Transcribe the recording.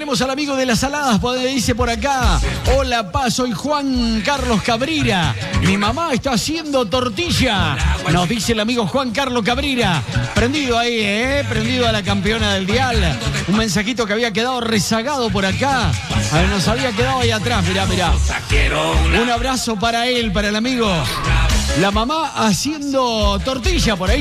tenemos al amigo de las saladas, dice por acá. Hola, soy Juan Carlos Cabrera. Mi mamá está haciendo tortilla. Nos dice el amigo Juan Carlos Cabrera. Prendido ahí, prendido a la campeona del dial. Un mensajito que había quedado rezagado por acá. A ver, nos había quedado ahí atrás, mirá. Un abrazo para él, para el amigo. La mamá haciendo tortilla por ahí.